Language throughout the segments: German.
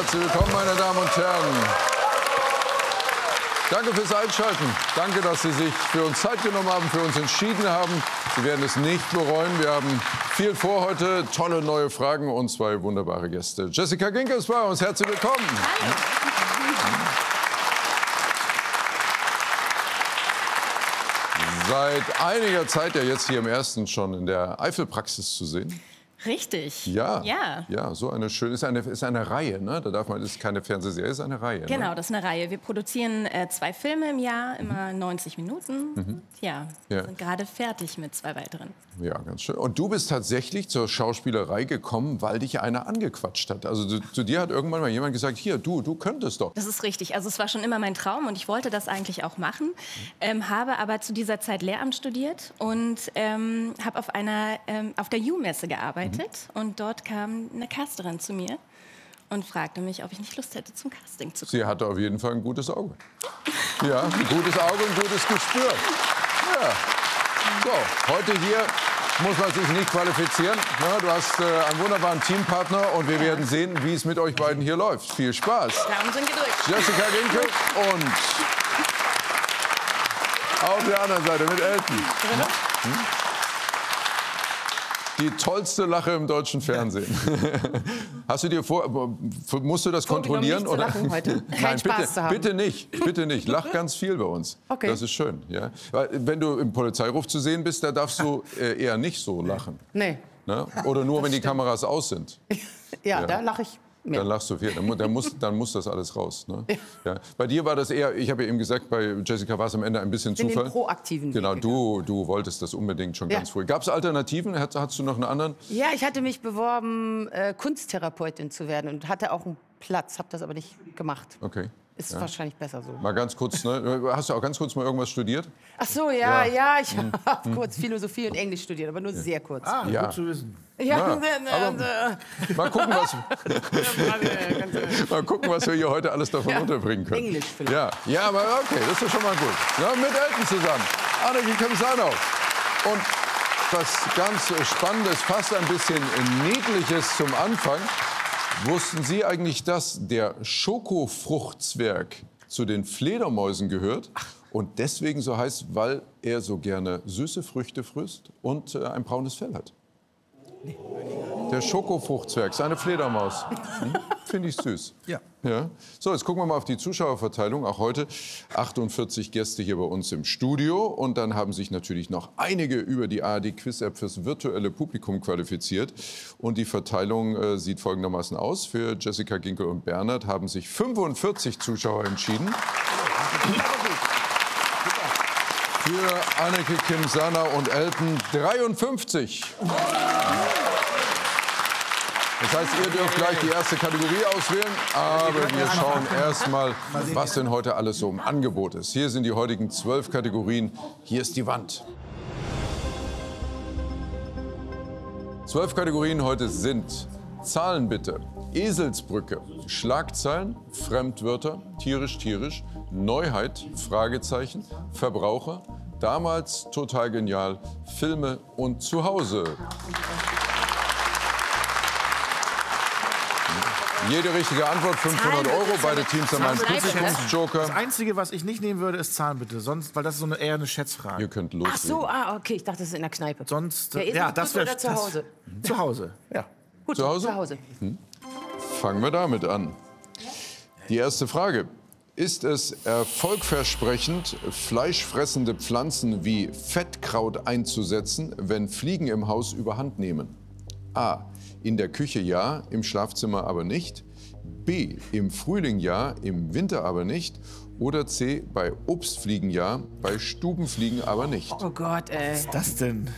Herzlich willkommen, meine Damen und Herren. Danke fürs Einschalten. Danke, dass Sie sich für uns Zeit genommen haben, für uns entschieden haben. Sie werden es nicht bereuen. Wir haben viel vor heute, tolle neue Fragen und zwei wunderbare Gäste. Jessica Ginkel ist bei uns. Herzlich willkommen. Hallo. Seit einiger Zeit ja jetzt hier im Ersten schon in der Eifelpraxis zu sehen. Richtig. Ja, Ja. ja, so eine schöne, ist eine Reihe, ne? Da darf man, das ist keine Fernsehserie, ist eine Reihe. Genau, ne? das ist eine Reihe. Wir produzieren 2 Filme im Jahr, immer 90 Minuten. Ja, wir sind gerade fertig mit 2 weiteren. Ja, ganz schön. Und du bist tatsächlich zur Schauspielerei gekommen, weil dich einer angequatscht hat. Also zu dir hat irgendwann mal jemand gesagt, hier, du könntest doch. Das ist richtig. Also es war schon immer mein Traum und ich wollte das eigentlich auch machen. Habe aber zu dieser Zeit Lehramt studiert und habe auf der U-Messe gearbeitet. Und dort kam eine Casterin zu mir und fragte mich, ob ich nicht Lust hätte, zum Casting zu kommen. Sie hatte auf jeden Fall ein gutes Auge. Ja, ein gutes Auge und ein gutes Gespür. Ja. So, heute hier muss man sich nicht qualifizieren. Na, du hast einen wunderbaren Teampartner und wir werden sehen, wie es mit euch beiden hier läuft. Viel Spaß. Daumen sind gedrückt. Jessica Ginkel und auf der anderen Seite mit Elton. Die tollste Lache im deutschen Fernsehen. Hast du dir musst du das kontrollieren? Nicht zu lachen heute. Kein Nein, Spaß bitte, zu haben. bitte nicht, bitte nicht. Lach ganz viel bei uns. Okay. Das ist schön. Ja? Weil, wenn du im Polizeiruf zu sehen bist, da darfst du eher nicht so lachen. Nee. Ne? Oder nur, wenn die Kameras aus sind. Ja, da lache ich mehr. Dann lachst du viel. Dann muss das alles raus. Ne? Ja. Bei dir war das eher, ich habe ja eben gesagt, bei Jessica war es am Ende ein bisschen Ich bin Zufall. den proaktiven Genau, Weg du wolltest das unbedingt schon ganz früh. Gab es Alternativen? Hattest du noch einen anderen? Ja, ich hatte mich beworben, Kunsttherapeutin zu werden und hatte auch einen Platz, habe das aber nicht gemacht. Okay. Ist wahrscheinlich besser so. Mal ganz kurz, ne? Hast du auch ganz kurz mal irgendwas studiert? Ach so, ja, ich habe kurz Philosophie und Englisch studiert, aber nur sehr kurz. Ja. Gut zu wissen. Ja, mal gucken, mal gucken, was wir hier heute alles davon unterbringen können. Englisch vielleicht. Ja, aber okay, das ist schon mal gut. Ja, mit Elton zusammen. Anneke Kemsanov. Und was ganz Spannendes, fast ein bisschen Niedliches zum Anfang. Wussten Sie eigentlich, dass der Schokofruchtzwerg zu den Fledermäusen gehört und deswegen so heißt, weil er so gerne süße Früchte frisst und ein braunes Fell hat? Der Schokofruchtzwerg, seine Fledermaus. Finde ich süß. Ja. Ja. So, jetzt gucken wir mal auf die Zuschauerverteilung. Auch heute 48 Gäste hier bei uns im Studio. Und dann haben sich natürlich noch einige über die ARD-Quiz-App fürs virtuelle Publikum qualifiziert. Und die Verteilung sieht folgendermaßen aus. Für Jessica Ginkel und Bernhard haben sich 45 Zuschauer entschieden. Für Anneke Kim-Sanna und Elton 53. Das heißt, ihr dürft gleich die erste Kategorie auswählen, aber wir schauen erst mal, was denn heute alles so im Angebot ist. Hier sind die heutigen 12 Kategorien. Hier ist die Wand. 12 Kategorien heute sind Zahlen bitte, Eselsbrücke, Schlagzeilen, Fremdwörter, tierisch, Neuheit, Fragezeichen, Verbraucher, damals total genial, Filme und Zuhause. Jede richtige Antwort 500 €. Beide Teams haben einen Publikumsjoker. Das Einzige, was ich nicht nehmen würde, ist Zahlen bitte. Sonst, weil das ist so eher eine Schätzfrage. Ihr könnt Ach so, loslegen. okay, ich dachte, das ist in der Kneipe. Sonst, Ja, das wäre oder zu Hause? Zu Hause, ja. Gut, Zu Hause? Zu Hause. Fangen wir damit an. Die erste Frage. Ist es erfolgversprechend, fleischfressende Pflanzen wie Fettkraut einzusetzen, wenn Fliegen im Haus überhand nehmen? A. In der Küche ja, im Schlafzimmer aber nicht. B. Im Frühling ja, im Winter aber nicht. Oder C. Bei Obstfliegen ja, bei Stubenfliegen aber nicht. Oh Gott, ey. Was ist das denn?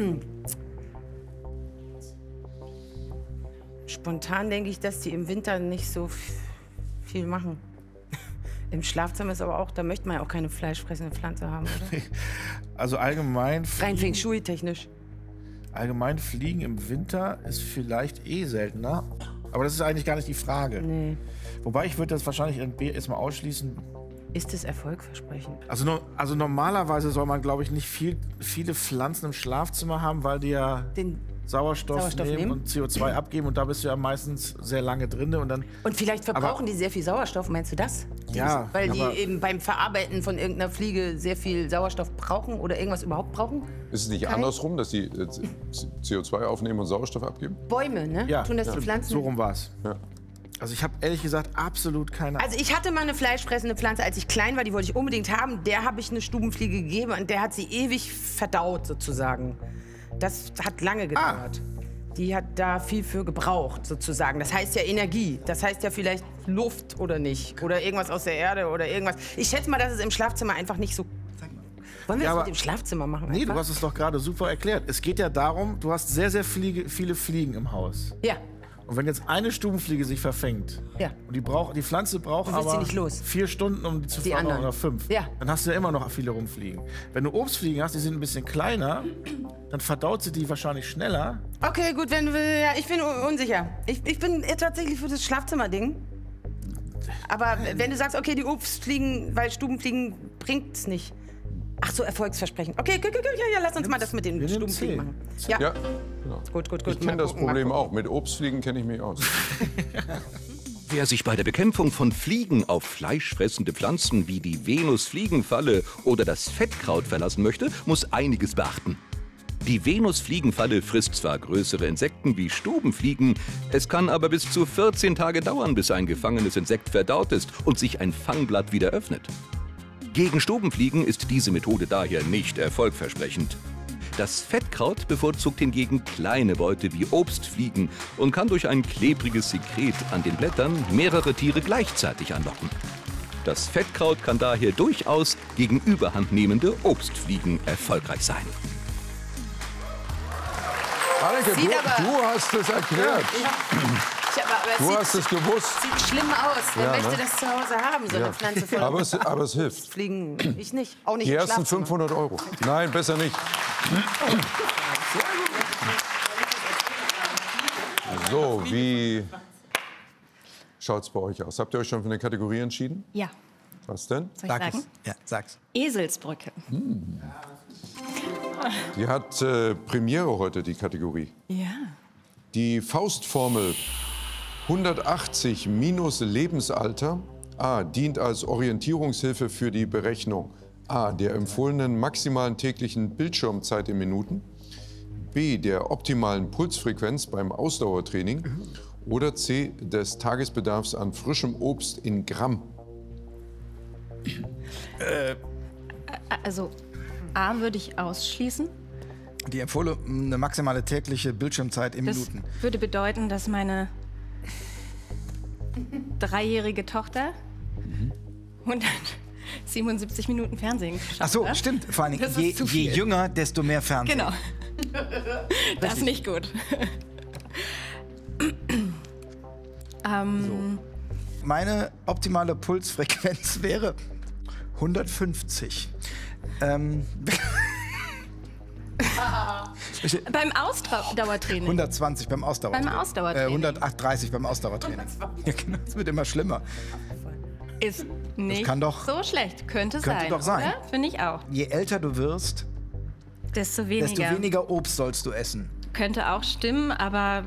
Spontan denke ich, dass die im Winter nicht so viel machen. Im Schlafzimmer ist aber auch, da möchte man ja auch keine fleischfressende Pflanze haben, oder? Also allgemein Rein Feng Shui technisch. Allgemein Fliegen im Winter ist vielleicht seltener. Aber das ist eigentlich gar nicht die Frage. Nee. Wobei ich würde das wahrscheinlich in B erstmal ausschließen. Ist es erfolgversprechend? Also normalerweise soll man, glaube ich, nicht viele Pflanzen im Schlafzimmer haben, weil die ja Sauerstoff nehmen und CO2 abgeben und da bist du ja meistens sehr lange drin. Und vielleicht verbrauchen die sehr viel Sauerstoff, meinst du das? Ja. Weil die eben beim Verarbeiten von irgendeiner Fliege sehr viel Sauerstoff brauchen oder irgendwas überhaupt brauchen? Ist es nicht andersrum, dass die CO2 aufnehmen und Sauerstoff abgeben? Bäume, ne? Ja, Tun das die Pflanzen? So rum war es. Ja. Also ich habe ehrlich gesagt absolut keine Ahnung. Also ich hatte mal eine fleischfressende Pflanze, als ich klein war, die wollte ich unbedingt haben. Der habe ich eine Stubenfliege gegeben und der hat sie ewig verdaut sozusagen. Das hat lange gedauert. Die hat da viel für gebraucht sozusagen. Das heißt ja Energie. Das heißt ja vielleicht Luft oder nicht. Oder irgendwas aus der Erde oder irgendwas. Ich schätze mal, dass es im Schlafzimmer einfach nicht so... Wollen wir das mit dem Schlafzimmer machen? Nee, einfach? du hast es doch gerade super erklärt. Es geht ja darum, du hast sehr, sehr viele Fliegen im Haus. Ja. Und wenn jetzt eine Stubenfliege sich verfängt, und die Pflanze braucht Du wirst sie aber nicht los. 4 Stunden, um die zu fangen, anderen. oder 5, dann hast du ja immer noch viele rumfliegen. Wenn du Obstfliegen hast, die sind ein bisschen kleiner, dann verdaut sie die wahrscheinlich schneller. Okay, gut, ich bin unsicher. Ich bin tatsächlich für das Schlafzimmerding. Aber wenn du sagst, okay, die Obstfliegen, weil Stubenfliegen bringt es nicht. Ach so, Erfolgsversprechen. Okay, ja, lass uns mal das mit den Stubenfliegen machen. Ja, genau. Gut. Ich kenne das Problem auch. Mit Obstfliegen kenne ich mich aus. Wer sich bei der Bekämpfung von Fliegen auf fleischfressende Pflanzen wie die Venusfliegenfalle oder das Fettkraut verlassen möchte, muss einiges beachten. Die Venusfliegenfalle frisst zwar größere Insekten wie Stubenfliegen, es kann aber bis zu 14 Tage dauern, bis ein gefangenes Insekt verdaut ist und sich ein Fangblatt wieder öffnet. Gegen Stubenfliegen ist diese Methode daher nicht erfolgversprechend. Das Fettkraut bevorzugt hingegen kleine Beute wie Obstfliegen und kann durch ein klebriges Sekret an den Blättern mehrere Tiere gleichzeitig anlocken. Das Fettkraut kann daher durchaus gegen überhandnehmende Obstfliegen erfolgreich sein. Anneke, du hast es erklärt. Du hast es gewusst. Sieht schlimm aus. Wer möchte das zu Hause haben, so eine Pflanze voll aber es hilft. Fliegen? Ich nicht. Auch nicht Die im ersten Schlafzimmer. 500 Euro. Nein, besser nicht. So, wie schaut es bei euch aus? Habt ihr euch schon für eine Kategorie entschieden? Ja. Was denn? Soll ich sagen? Ja, sag's. Eselsbrücke. Die hat Premiere heute, die Kategorie. Ja. Die Faustformel 180 minus Lebensalter A dient als Orientierungshilfe für die Berechnung A der empfohlenen maximalen täglichen Bildschirmzeit in Minuten, B der optimalen Pulsfrequenz beim Ausdauertraining oder C des Tagesbedarfs an frischem Obst in Gramm. Also A würde ich ausschließen. Die empfohlene maximale tägliche Bildschirmzeit in Das Minuten. würde bedeuten, dass meine 3-jährige Tochter 177 Minuten Fernsehen schaut. Ach so, ne? stimmt. Vor allem, Das je ist zu viel. jünger, desto mehr Fernsehen. Genau. Das ist nicht gut. Meine optimale Pulsfrequenz wäre 150. Beim Ausdauertraining. 120 beim Ausdauertraining. Beim Ausdauertraining. 130 beim Ausdauertraining. Ja, genau, das wird immer schlimmer. Ist nicht kann doch- so schlecht. Könnte sein. doch sein. Oder? Finde ich auch. Je älter du wirst, Desto desto weniger. weniger Obst sollst du essen. Könnte auch stimmen, aber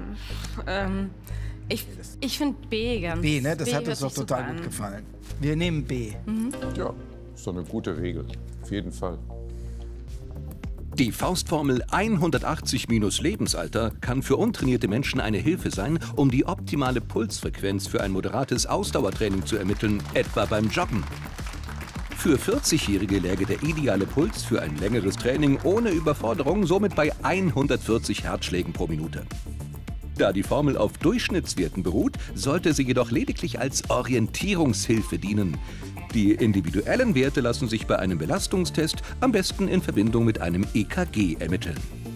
ich finde B ganz. B, ne? Das hat hört uns doch sich total super gut an. gefallen. Wir nehmen B. Ja, ist doch eine gute Regel. Auf jeden Fall. Die Faustformel 180 minus Lebensalter kann für untrainierte Menschen eine Hilfe sein, um die optimale Pulsfrequenz für ein moderates Ausdauertraining zu ermitteln, etwa beim Joggen. Für 40-Jährige läge der ideale Puls für ein längeres Training ohne Überforderung somit bei 140 Herzschlägen pro Minute. Da die Formel auf Durchschnittswerten beruht, sollte sie jedoch lediglich als Orientierungshilfe dienen. Die individuellen Werte lassen sich bei einem Belastungstest am besten in Verbindung mit einem EKG ermitteln.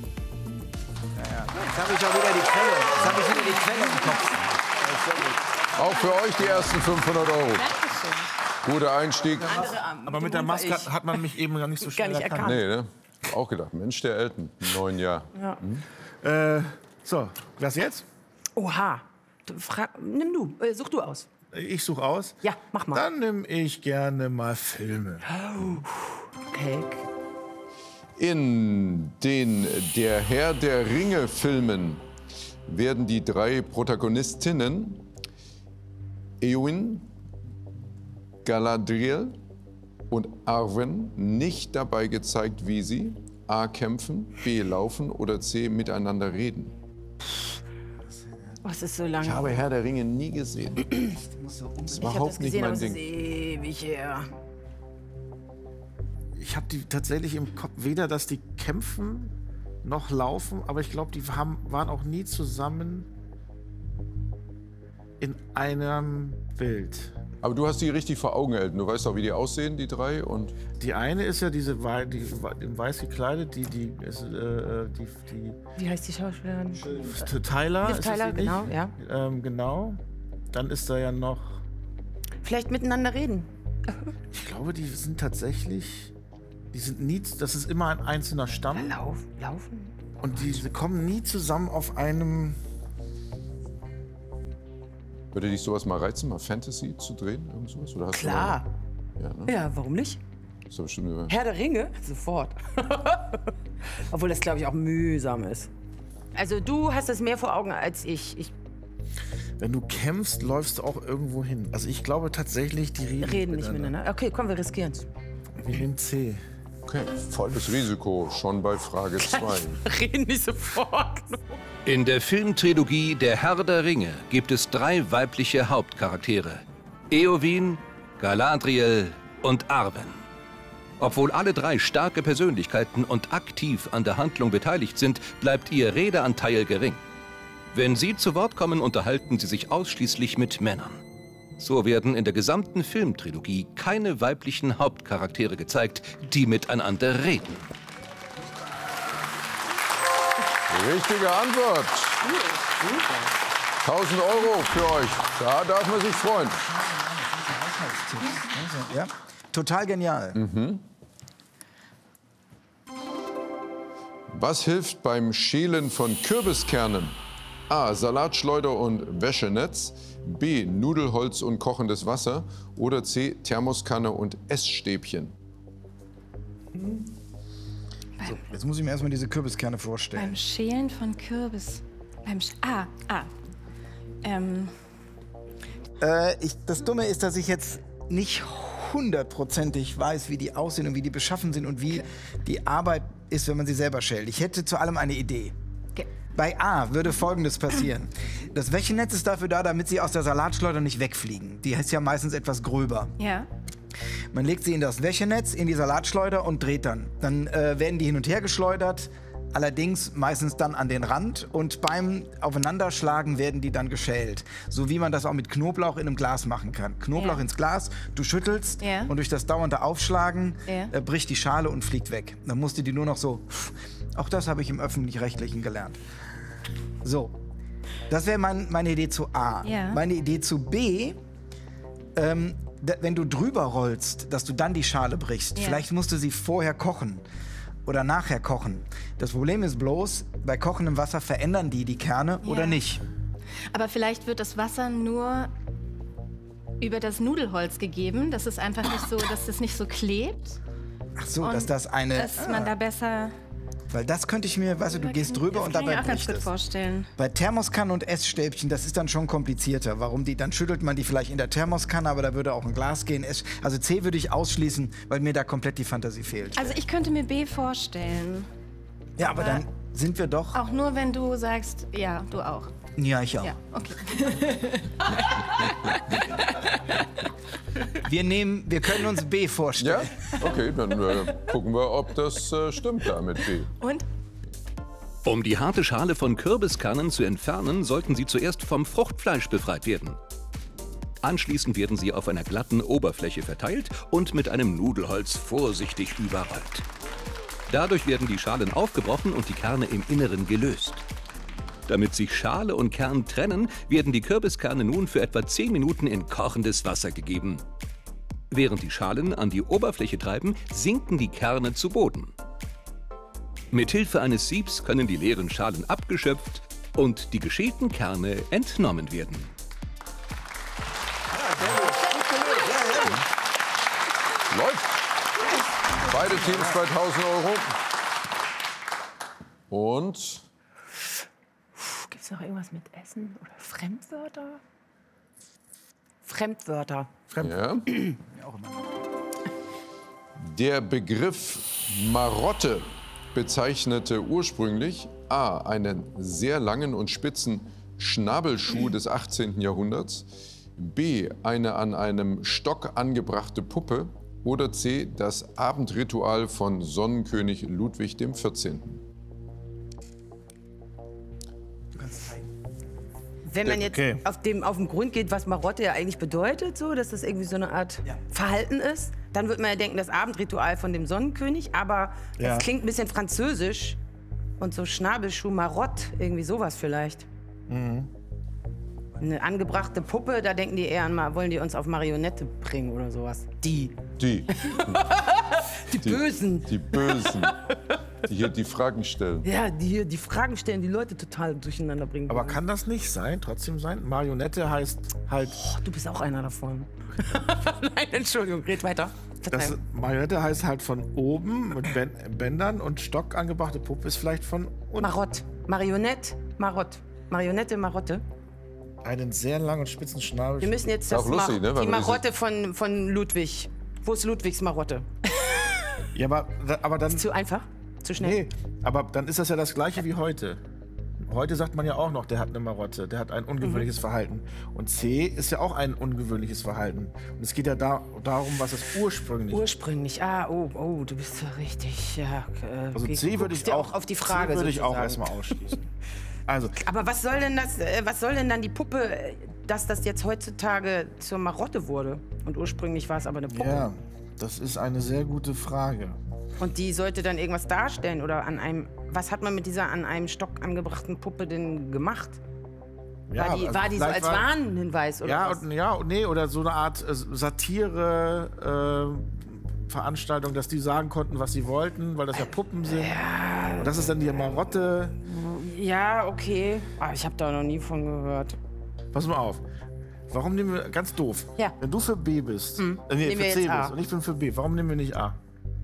Jetzt habe ich auch wieder die Quelle im Kopf. Auch für euch die ersten 500 Euro. Guter Einstieg. Aber mit der Maske hat man mich eben noch nicht so schnell nicht erkannt. Nee, ne? Auch gedacht. Mensch, der Elton, 9 Jahre. So, was jetzt? Oha. Nimm du. Such du aus. Ich suche aus. Ja, mach mal. Dann nehme ich gerne mal Filme. Okay. In den Der Herr der Ringe-Filmen werden die 3 Protagonistinnen Éowyn, Galadriel und Arwen nicht dabei gezeigt, wie sie A. kämpfen, B. laufen oder C. miteinander reden. Oh, es ist so lange. Ich habe Herr der Ringe nie gesehen. Das ist überhaupt nicht mein aber es Ding. ist ewig her. Ich habe die tatsächlich im Kopf, weder, dass die kämpfen noch laufen, aber ich glaube, die waren auch nie zusammen in einem Bild. Aber du hast die richtig vor Augen gehalten. Du weißt auch, wie die aussehen, die 3. Und Die eine ist ja diese in weiß gekleidet, die Wie heißt die Schauspielerin? Tyler. Liv ist das Tyler, die nicht? genau, ja. Genau. Dann ist da ja noch. Vielleicht miteinander reden. Ich glaube, die sind tatsächlich. Die sind nie. Das ist immer ein einzelner Stamm. Laufen? Und die kommen nie zusammen auf einem. würde dich sowas mal reizen, mal Fantasy zu drehen? Irgend sowas? Oder hast Klar. Du, ja, ne? Ja, warum nicht? Das ist bestimmt über Herr der Ringe? Sofort. Obwohl das, glaube ich, auch mühsam ist. Also du hast das mehr vor Augen als ich. Wenn du kämpfst, läufst du auch irgendwo hin. Also ich glaube tatsächlich, die Reden nicht miteinander. Okay, komm, wir riskieren es. Wir nehmen C. Okay, volles Risiko, schon bei Frage 2. Reden nicht sofort. In der Filmtrilogie Der Herr der Ringe gibt es 3 weibliche Hauptcharaktere. Éowyn, Galadriel und Arwen. Obwohl alle 3 starke Persönlichkeiten und aktiv an der Handlung beteiligt sind, bleibt ihr Redeanteil gering. Wenn sie zu Wort kommen, unterhalten sie sich ausschließlich mit Männern. So werden in der gesamten Filmtrilogie keine weiblichen Hauptcharaktere gezeigt, die miteinander reden. Richtige Antwort. 1.000 € für euch. Da darf man sich freuen. Ja, total genial. Was hilft beim Schälen von Kürbiskernen? A. Salatschleuder und Wäschenetz. B. Nudelholz und kochendes Wasser. Oder C. Thermoskanne und Essstäbchen. So, jetzt muss ich mir erstmal diese Kürbiskerne vorstellen. Beim Schälen von Kürbis. Das Dumme ist, dass ich jetzt nicht hundertprozentig weiß, wie die aussehen und wie die beschaffen sind und wie die Arbeit ist, wenn man sie selber schält. Ich hätte zu allem eine Idee. Okay. Bei A würde Folgendes passieren. Das Wäschenetz ist dafür da, damit sie aus der Salatschleuder nicht wegfliegen. Die ist ja meistens etwas gröber. Ja. Man legt sie in das Wäschenetz, in die Salatschleuder und dreht dann. Dann werden die hin und her geschleudert, allerdings meistens dann an den Rand. Und beim Aufeinanderschlagen werden die dann geschält. So wie man das auch mit Knoblauch in einem Glas machen kann. Knoblauch ins Glas, du schüttelst und durch das dauernde Aufschlagen bricht die Schale und fliegt weg. Dann musst du die nur noch so... Auch das habe ich im Öffentlich-Rechtlichen gelernt. So, das wäre meine Idee zu A. Ja. Meine Idee zu B... wenn du drüber rollst, dass du dann die Schale brichst. Ja. Vielleicht musst du sie vorher kochen oder nachher kochen. Das Problem ist bloß, bei kochendem Wasser verändern die Kerne oder nicht. Aber vielleicht wird das Wasser nur über das Nudelholz gegeben. Das ist einfach nicht so, dass es nicht so klebt. Ach so, Und dass das eine... Dass man da besser... Weil das könnte ich mir, weißt du, du gehst drüber und das kann dabei ich mir auch ganz bricht gut es. vorstellen. Bei Thermoskannen und Essstäbchen, das ist dann schon komplizierter. Warum die? Dann schüttelt man die vielleicht in der Thermoskanne, aber da würde auch ein Glas gehen. Also C würde ich ausschließen, weil mir da komplett die Fantasie fehlt. Also ich könnte mir B vorstellen. Ja, aber dann sind wir doch... Auch nur, wenn du sagst, ja, du auch. Ja, ich auch. Ja, okay. Wir können uns B vorstellen. Ja? Okay, dann gucken wir, ob das stimmt da mit B. Und? Um die harte Schale von Kürbiskernen zu entfernen, sollten sie zuerst vom Fruchtfleisch befreit werden. Anschließend werden sie auf einer glatten Oberfläche verteilt und mit einem Nudelholz vorsichtig überrollt. Dadurch werden die Schalen aufgebrochen und die Kerne im Inneren gelöst. Damit sich Schale und Kern trennen, werden die Kürbiskerne nun für etwa 10 Minuten in kochendes Wasser gegeben. Während die Schalen an die Oberfläche treiben, sinken die Kerne zu Boden. Mithilfe eines Siebs können die leeren Schalen abgeschöpft und die geschälten Kerne entnommen werden. Läuft. Beide Teams 2.000 €. Und Gibt es noch irgendwas mit Essen oder Fremdwörter? Fremdwörter. ja. Der Begriff Marotte bezeichnete ursprünglich a. einen sehr langen und spitzen Schnabelschuh des 18. Jahrhunderts, b. eine an einem Stock angebrachte Puppe oder c. das Abendritual von Sonnenkönig Ludwig XIV. Wenn man jetzt auf den Grund geht, was Marotte ja eigentlich bedeutet, so, dass das irgendwie so eine Art Verhalten ist, dann würde man ja denken, das Abendritual von dem Sonnenkönig, aber es klingt ein bisschen französisch und so Schnabelschuh, Marotte, irgendwie sowas vielleicht. Eine angebrachte Puppe, da denken die eher an, wollen die uns auf Marionette bringen oder sowas. Die Bösen. Die Bösen. Die hier die Fragen stellen. Ja, die hier die Fragen stellen, die Leute total durcheinander bringen. Aber kann das nicht sein, trotzdem sein? Marionette heißt halt... Oh, du bist auch einer davon. Nein, Entschuldigung, red weiter. Marionette heißt halt von oben mit Bändern und Stock angebrachte Puppe ist vielleicht von unten. Marotte. Marionette, Marotte. Marionette, Marotte. Einen sehr langen und spitzen Schnabel. Wir müssen jetzt das lustig, ne, die Marotte von Ludwig. Wo ist Ludwigs Marotte? Ja, aber dann... Zu einfach? Zu schnell? Nee, aber dann ist das ja das Gleiche wie heute. Heute sagt man ja auch noch, der hat eine Marotte, der hat ein ungewöhnliches Verhalten. Und C ist ja auch ein ungewöhnliches Verhalten. Und es geht ja darum, was es ursprünglich ist. Ursprünglich, du bist so richtig, ja. Also C würde ich auch auf die Frage C würde ich auch sozusagen. erstmal ausschließen. Also, aber was soll denn dann die Puppe, dass das jetzt heutzutage zur Marotte wurde? Und ursprünglich war es aber eine Puppe. ja, das ist eine sehr gute Frage. Und die sollte dann irgendwas darstellen oder was hat man mit dieser an einem Stock angebrachten Puppe denn gemacht? Ja, war die so als Warnhinweis oder was? Oder so eine Art Satire Veranstaltung, dass die sagen konnten, was sie wollten, weil das ja Puppen sind. Ja. Und das ist dann die Marotte. Ja, okay. Aber ich habe da noch nie von gehört. Pass mal auf. Warum nehmen wir, ganz doof, Ja. wenn du für B bist, für Nehmen wir C jetzt A. bist und ich bin für B, warum nehmen wir nicht A?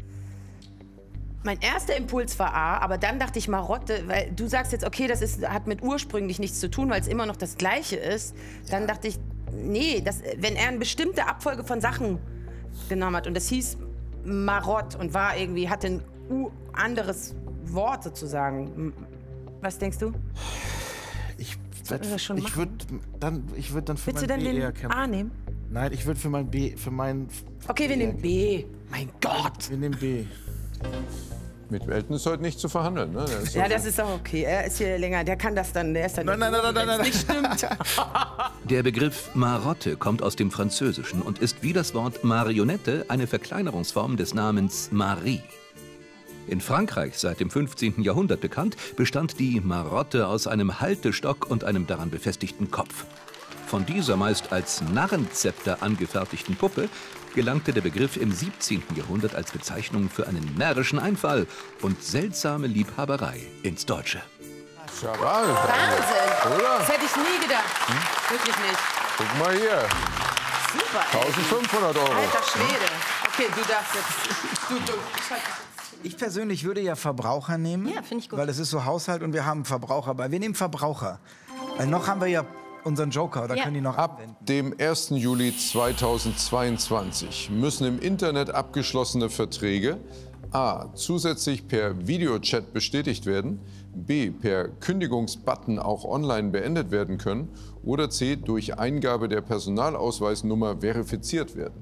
Mein erster Impuls war A, aber dann dachte ich Marotte, weil du sagst jetzt, okay, hat mit ursprünglich nichts zu tun, weil es immer noch das Gleiche ist. Dann dachte ich, nee, wenn er eine bestimmte Abfolge von Sachen genommen hat und das hieß Marott und hatte ein anderes Wort sozusagen. Was denkst du? Ich Sollten wir das schon machen? Ich würde dann für Willst du mein denn B eher den kämpfen. A nehmen? Nein, ich würde für mein B, Okay, wir nehmen B. Mein Gott. Wir nehmen B. Mit Welten ist heute nicht zu verhandeln. Ne? Ja, das ist auch okay. Er ist hier länger. Der kann das dann. Der ist dann. Nein. Wenn's nicht stimmt. Der Begriff Marotte kommt aus dem Französischen und ist wie das Wort Marionette eine Verkleinerungsform des Namens Marie. In Frankreich seit dem 15. Jahrhundert bekannt, bestand die Marotte aus einem Haltestock und einem daran befestigten Kopf. Von dieser meist als Narrenzepter angefertigten Puppe gelangte der Begriff im 17. Jahrhundert als Bezeichnung für einen närrischen Einfall und seltsame Liebhaberei ins Deutsche. Wahnsinn. Wahnsinn. Oder? Das hätte ich nie gedacht. Wirklich nicht. Guck mal hier. Super. 1500 €. Alter Schwede. Okay, du darfst jetzt. Ich persönlich würde ja Verbraucher nehmen. Ja, finde ich gut. Weil es ist so Haushalt und wir haben Verbraucher bei. Wir nehmen Verbraucher. Weil noch haben wir ja unseren Joker, da Ja. können die noch Ab abwenden. dem 1. Juli 2022 müssen im Internet abgeschlossene Verträge a. zusätzlich per Videochat bestätigt werden, b. per Kündigungsbutton auch online beendet werden können oder c. durch Eingabe der Personalausweisnummer verifiziert werden.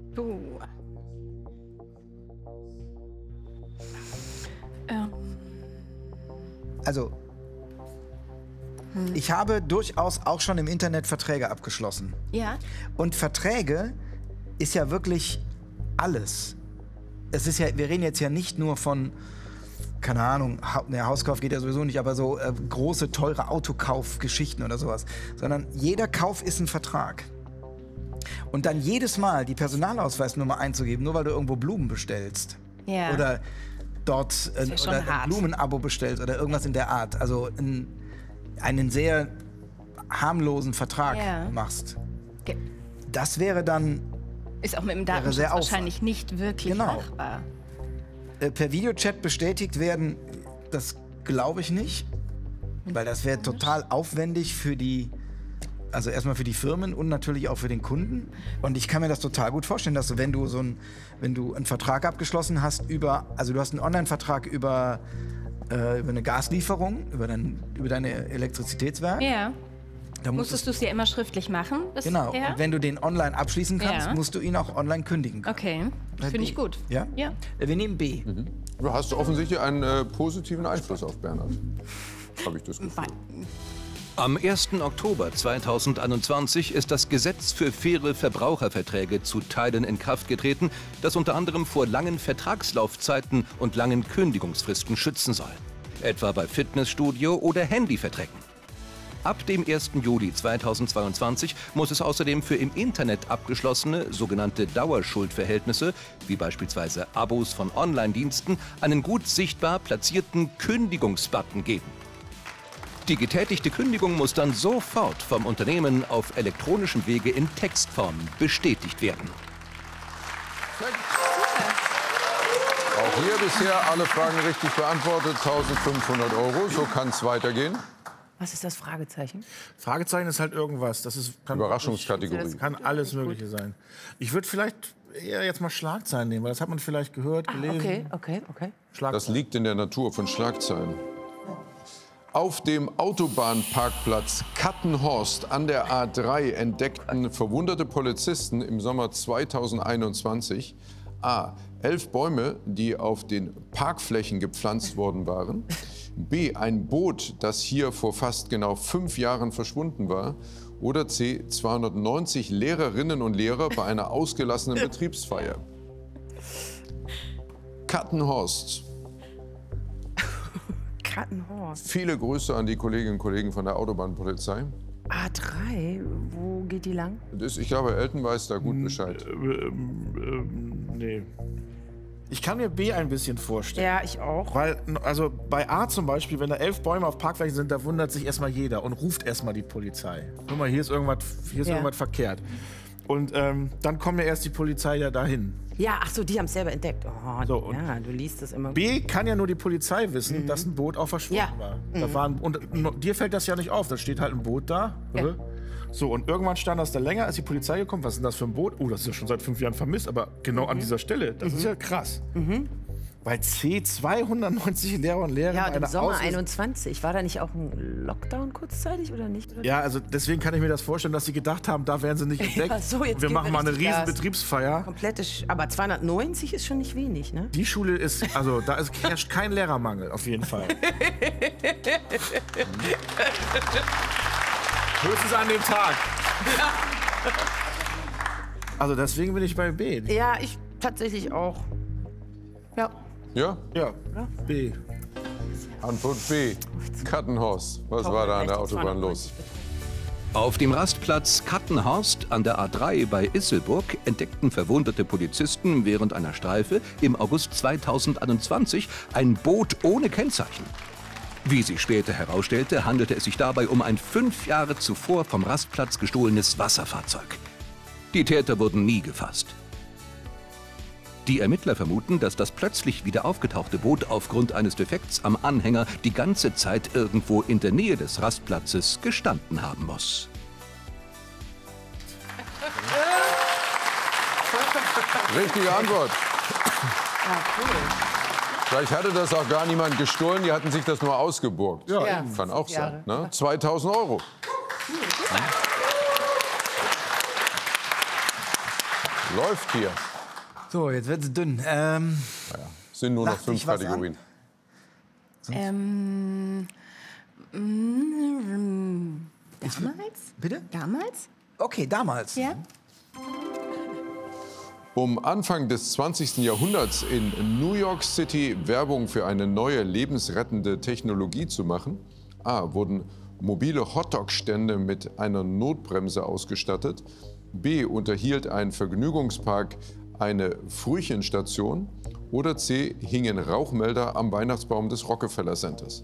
Also, ich habe durchaus auch schon im Internet Verträge abgeschlossen. Ja. Und Verträge ist ja wirklich alles. Es ist ja, wir reden jetzt ja nicht nur von, keine Ahnung, Hauskauf geht ja sowieso nicht, aber so große, teure Autokaufgeschichten oder sowas. Sondern jeder Kauf ist ein Vertrag. Und dann jedes Mal die Personalausweisnummer einzugeben, nur weil du irgendwo Blumen bestellst. Ja. Oder dort ja schon oder ein hart. Blumenabo bestellst oder irgendwas in der Art. Also einen sehr harmlosen Vertrag Ja. machst. Ge- Das wäre dann Ist auch mit dem sehr Datenschutz Aufwand. wahrscheinlich nicht wirklich Genau. machbar. per Videochat bestätigt werden. Das glaube ich nicht. Weil das wäre total aufwendig für die, also erstmal für die Firmen und natürlich auch für den Kunden. Und ich kann mir das total gut vorstellen, dass du, wenn du einen Vertrag abgeschlossen hast also du hast einen Online-Vertrag über eine Gaslieferung, über deine Elektrizitätswerk. Ja. Da Musstest du es ja immer schriftlich machen? Genau. bisher? Und wenn du den online abschließen kannst, Ja. musst du ihn auch online kündigen können. Okay, das finde ich gut. Ja? Ja. Wir nehmen B. Du hast offensichtlich einen positiven Einfluss auf Bernhard. Habe ich das Gefühl. Am 1. Oktober 2021 ist das Gesetz für faire Verbraucherverträge zu Teilen in Kraft getreten, das unter anderem vor langen Vertragslaufzeiten und langen Kündigungsfristen schützen soll. Etwa bei Fitnessstudio- oder Handyverträgen. Ab dem 1. Juli 2022 muss es außerdem für im Internet abgeschlossene sogenannte Dauerschuldverhältnisse, wie beispielsweise Abos von Online-Diensten, einen gut sichtbar platzierten Kündigungsbutton geben. Die getätigte Kündigung muss dann sofort vom Unternehmen auf elektronischem Wege in Textform bestätigt werden. Auch hier bisher alle Fragen richtig beantwortet. 1.500 €. So kann es weitergehen. Was ist das Fragezeichen? Fragezeichen ist halt irgendwas. Kann Überraschungskategorie. Kann alles Mögliche sein. Ich würde vielleicht eher jetzt mal Schlagzeilen nehmen, weil das hat man vielleicht gehört, gelesen. Okay. Das liegt in der Natur von Schlagzeilen. Auf dem Autobahnparkplatz Kattenhorst an der A3 entdeckten verwunderte Polizisten im Sommer 2021 A. 11 Bäume, die auf den Parkflächen gepflanzt worden waren. B. Ein Boot, das hier vor fast genau 5 Jahren verschwunden war. Oder C. 290 Lehrerinnen und Lehrer bei einer ausgelassenen Betriebsfeier. Kattenhorst. Kattenhorst. Viele Grüße an die Kolleginnen und Kollegen von der Autobahnpolizei. A3, wo geht die lang? Ich glaube, Elton weiß da gut Bescheid. Nee. Ich kann mir B ein bisschen vorstellen. Ja, ich auch. Weil, also bei A zum Beispiel, wenn da 11 Bäume auf Parkflächen sind, da wundert sich erstmal jeder und ruft erstmal die Polizei. Guck mal, hier ist irgendwas verkehrt. Und dann kommt ja erst die Polizei ja dahin. Ja, ach so, die haben es selber entdeckt. Oh, So, und ja, du liest das immer. B kann ja nur die Polizei wissen, dass ein Boot auch verschwunden Ja. war. Und dir fällt das ja nicht auf, da steht halt ein Boot da. Ja. So, und irgendwann stand das da länger, ist die Polizei gekommen. Was ist denn das für ein Boot? Oh, das ist ja schon seit 5 Jahren vermisst, aber genau an dieser Stelle. Das ist ja krass. Weil C 290 Lehrer und Lehrerinnen Ja, und im eine Sommer 21. War da nicht auch ein Lockdown kurzzeitig oder nicht? Ja, also deswegen kann ich mir das vorstellen, dass sie gedacht haben, da werden sie nicht entdeckt. Ja, so, jetzt wir geben machen wir mal eine richtig riesen Gas. Betriebsfeier. Aber 290 ist schon nicht wenig, ne? Die Schule ist, also da herrscht kein Lehrermangel, auf jeden Fall. Höchstens an dem Tag. Also deswegen bin ich bei B. Ja, ich tatsächlich auch. Ja. Ja? Ja, B. Antwort B. Kattenhorst. Was war da an der Autobahn los? Auf dem Rastplatz Kattenhorst an der A3 bei Isselburg entdeckten verwundete Polizisten während einer Streife im August 2021 ein Boot ohne Kennzeichen. Wie sich später herausstellte, handelte es sich dabei um ein 5 Jahre zuvor vom Rastplatz gestohlenes Wasserfahrzeug. Die Täter wurden nie gefasst. Die Ermittler vermuten, dass das plötzlich wieder aufgetauchte Boot aufgrund eines Defekts am Anhänger die ganze Zeit irgendwo in der Nähe des Rastplatzes gestanden haben muss. Richtige Antwort. Vielleicht hatte das auch gar niemand gestohlen, die hatten sich das nur ausgeborgt. Ja. Kann auch Jahre. sein. Ne? 2.000 €. Läuft hier. So, jetzt wird's dünn. Sind nur noch Lacht 5 dich was an? Kategorien. Damals? Bitte? Damals? Okay, damals. Ja. Um Anfang des 20. Jahrhunderts in New York City Werbung für eine neue lebensrettende Technologie zu machen, A. wurden mobile Hotdog-Stände mit einer Notbremse ausgestattet, B. unterhielt ein Vergnügungspark eine Frühchenstation oder C. hingen Rauchmelder am Weihnachtsbaum des Rockefeller Centers.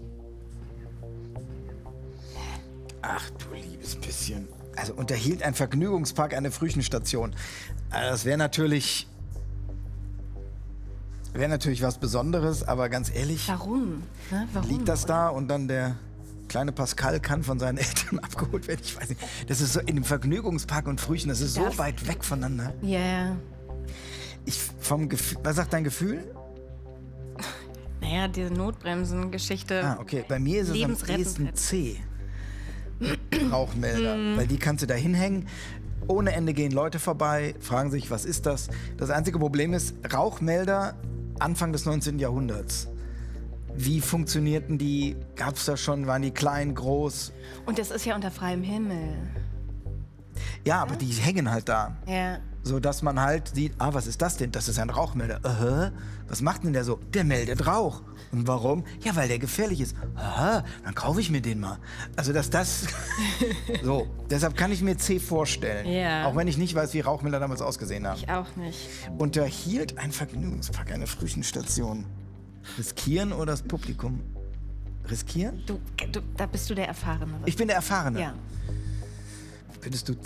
Ach du liebes bisschen. Also unterhielt ein Vergnügungspark eine Frühchenstation. Das wäre natürlich... Wäre natürlich was Besonderes, aber ganz ehrlich, Warum? Ne? Warum? liegt das da und dann der kleine Pascal kann von seinen Eltern abgeholt werden? Ich weiß nicht. Das ist so in dem Vergnügungspark und Frühchen, das ist so Das- weit weg voneinander. Ja. Vom Gefühl, was sagt dein Gefühl? Naja, diese Notbremsen-Geschichte. Ah, okay. Bei mir ist es am Lebensrettend. ehesten C. Rauchmelder. Weil die kannst du da hinhängen. Ohne Ende gehen Leute vorbei, fragen sich, was ist das? Das einzige Problem ist, Rauchmelder Anfang des 19. Jahrhunderts. Wie funktionierten die? Gab es da schon? Waren die klein, groß? Und das ist ja unter freiem Himmel. Ja, aber die hängen halt da. Ja. So dass man halt sieht, was ist das denn? Das ist ein Rauchmelder. Was macht denn der so? Der meldet Rauch. Und warum? Ja, weil der gefährlich ist. Dann kaufe ich mir den mal. Also, dass das... so, deshalb kann ich mir C vorstellen. Ja. Auch wenn ich nicht weiß, wie Rauchmelder damals ausgesehen haben. Ich auch nicht. Unterhielt ein Vergnügungspark eine Frühchenstation? Riskieren oder das Publikum? Riskieren? Da bist du der Erfahrene. Ich bin der Erfahrene. Ja. Findest du